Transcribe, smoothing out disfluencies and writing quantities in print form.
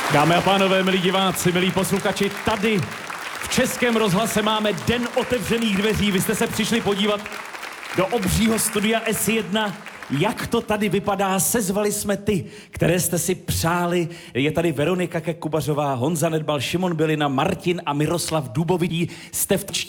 Dámy a pánové, milí diváci, milí posluchači, tady v Českém rozhlase máme Den otevřených dveří. Vy jste se přišli podívat do obřího studia S1, jak to tady vypadá. Sezvali jsme ty, které jste si přáli. Je tady Veronika Kubařová, Honza Nedbal, Šimon Bělina, Martin a Miroslav Dubovitý. Jste v